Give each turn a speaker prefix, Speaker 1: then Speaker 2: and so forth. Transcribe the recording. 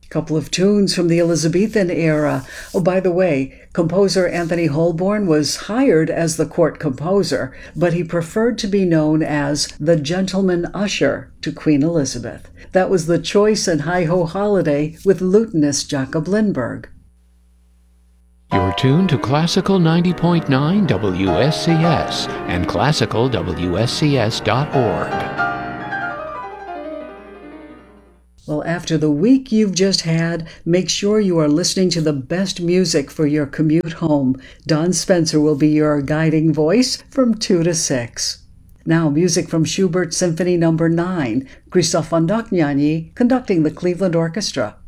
Speaker 1: Couple of tunes from the Elizabethan era. Oh, by the way, composer Anthony Holborn was hired as the court composer, but he preferred to be known as the gentleman usher to Queen Elizabeth. That was the choice in Hi-Ho Holiday with lutenist Jacob Lindberg.
Speaker 2: You're tuned to Classical 90.9 WSCS and classicalwscs.org.
Speaker 1: Well, after the week you've just had, make sure you are listening to the best music for your commute home. Don Spencer will be your guiding voice from 2 to 6. Now, music from Schubert Symphony No. 9, Christoph von Dohnanyi conducting the Cleveland Orchestra.